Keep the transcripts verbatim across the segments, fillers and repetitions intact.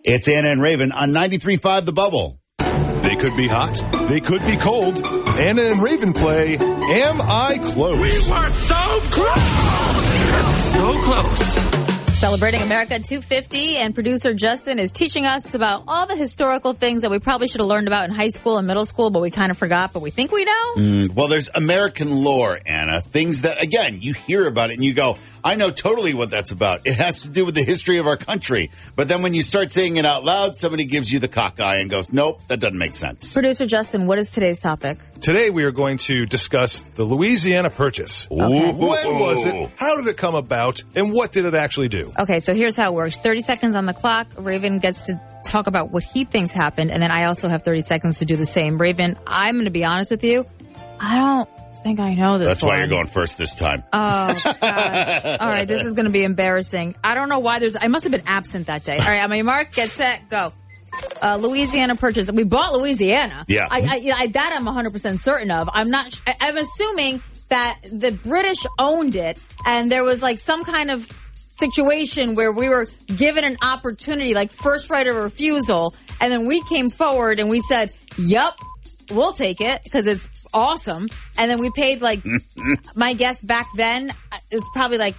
It's Anna and Raven on ninety-three point five The Bubble. They could be hot. They could be cold. Anna and Raven play Am I Close? We were so close! So close. Celebrating America two fifty, and producer Justin is teaching us about all the historical things that we probably should have learned about in high school and middle school, but we kind of forgot, but we think we know. Mm, well, there's American lore, Anna. Things that, again, you hear about it and you go, I know totally what that's about. It has to do with the history of our country. But then when you start saying it out loud, somebody gives you the cock eye and goes, nope, that doesn't make sense. Producer Justin, what is today's topic? Today we are going to discuss the Louisiana Purchase. Okay. When was it? How did it come about? And what did it actually do? Okay, so here's how it works. thirty seconds on the clock. Raven gets to talk about what he thinks happened, and then I also have thirty seconds to do the same. Raven, I'm going to be honest with you. I don't think I know this That's one. why you're going first this time. Oh, gosh. All right, this is going to be embarrassing. I don't know why there's... I must have been absent that day. All right, on my mark, get set, go. Uh, Louisiana Purchase. We bought Louisiana. Yeah. I, I, I, that I'm one hundred percent certain of. I'm not... I, I'm assuming that the British owned it, and there was like some kind of situation where we were given an opportunity, like first right of refusal, and then we came forward and we said, yep, we'll take it because it's awesome. And then we paid, like, my guess back then, it was probably like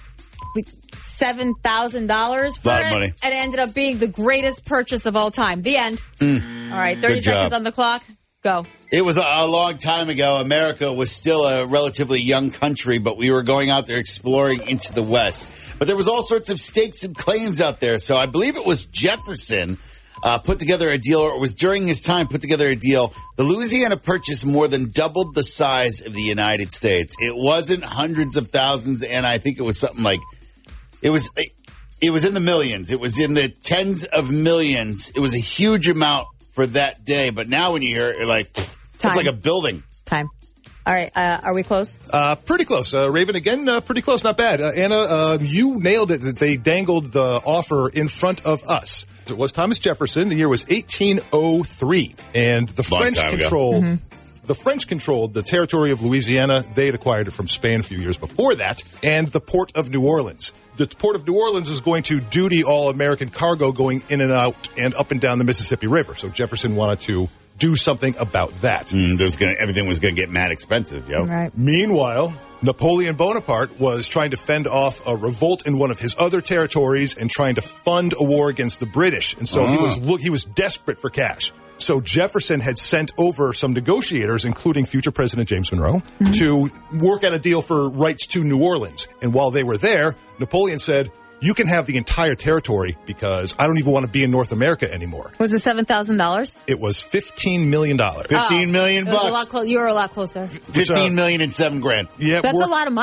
seven thousand dollars for lot it. Of money. And it ended up being the greatest purchase of all time. The end. Mm. All right, thirty Good seconds job. on the clock. Go. It was a, a long time ago. America was still a relatively young country, but we were going out there exploring into the West. But there was all sorts of stakes and claims out there. So I believe it was Jefferson uh, put together a deal, or it was during his time put together a deal. The Louisiana Purchase more than doubled the size of the United States. It wasn't hundreds of thousands, and I think it was something like, it was, it was in the millions. It was in the tens of millions. It was a huge amount for that day. But now when you hear it, you're like, it's like a building. Time. All right, uh, are we close? Uh, pretty close. Uh, Raven, again, uh, pretty close. Not bad. Uh, Anna, uh, you nailed it that they dangled the offer in front of us. It was Thomas Jefferson. The year was eighteen oh three. And the Long French time ago. controlled... Mm-hmm. The French controlled the territory of Louisiana. They had acquired it from Spain a few years before that. And the port of New Orleans. The port of New Orleans is going to duty all American cargo going in and out and up and down the Mississippi River. So Jefferson wanted to do something about that. Mm, there was gonna, everything was going to get mad expensive, yo. Right. Meanwhile, Napoleon Bonaparte was trying to fend off a revolt in one of his other territories and trying to fund a war against the British. And so Oh. he was look, he was desperate for cash. So Jefferson had sent over some negotiators, including future President James Monroe, mm-hmm. to work out a deal for rights to New Orleans. And while they were there, Napoleon said, you can have the entire territory because I don't even want to be in North America anymore. Was it seven thousand dollars? It was fifteen million dollars. Fifteen million It was bucks. a lot clo- you were a lot closer. Fifteen million and seven grand. Yeah, That's we're- a lot of money.